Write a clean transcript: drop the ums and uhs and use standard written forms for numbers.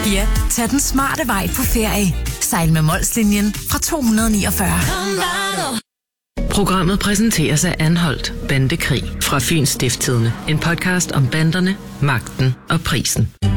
Ja, tag den smarte vej på ferie. Sejl med Molslinjen fra 249. Programmet præsenteres af Anholdt Bandekrig fra Fyns Stiftstidende. En podcast om banderne, magten og prisen.